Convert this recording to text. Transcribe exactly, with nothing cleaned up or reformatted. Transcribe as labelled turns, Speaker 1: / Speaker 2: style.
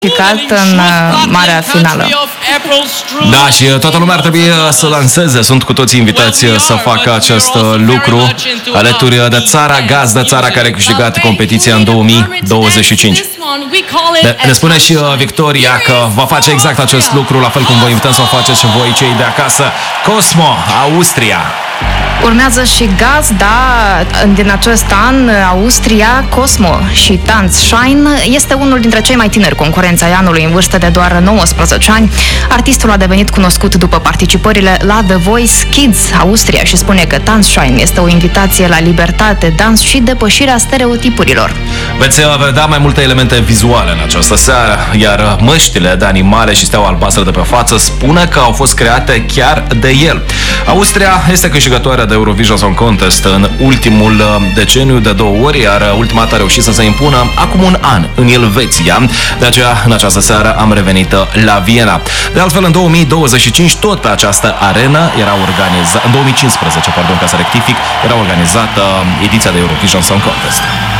Speaker 1: în marea finală.
Speaker 2: Da, și toată lumea ar trebui să lanseze. Sunt cu toții invitați să facă acest lucru alături de țara gazdă, țara care a câștigat competiția în două mii douăzeci și cinci. Ne, ne spune și Victoria că va face exact acest lucru, la fel cum vă invităm să o faceți și voi cei de acasă. Cosmo, Austria.
Speaker 1: Urmează și gazda din acest an, Austria, Cosmo și Tanz Shine. Este unul dintre cei mai tineri concurenți ai anului, în vârstă de doar nouăsprezece ani. Artistul a devenit cunoscut după participările la The Voice Kids Austria și spune că Tanz Shine este o invitație la libertate, dans și depășirea stereotipurilor.
Speaker 2: Veți vedea mai multe elemente vizuale în această seară, iar măștile de animale și steaua albastră de pe față spune că au fost create chiar de el. Austria este câștigătoarea de Eurovision Song Contest în ultimul deceniu de două ori, iar ultima dată a reușit să se impună acum un an în Elveția. De aceea, în această seară am revenit la Viena. De altfel, în două mii douăzeci și cinci, tot pe această arenă era organizată, în două mii cincisprezece, pardon, ca să rectific, era organizată ediția de Eurovision Song Contest.